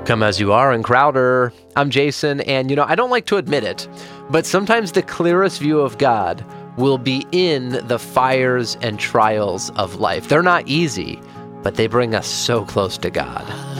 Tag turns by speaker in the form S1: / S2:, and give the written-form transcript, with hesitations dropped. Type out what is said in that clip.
S1: Come as you are in Crowder. I'm Jason, and I don't like to admit it, but sometimes the clearest view of God will be in the fires and trials of life. They're not easy, but they bring us so close to God.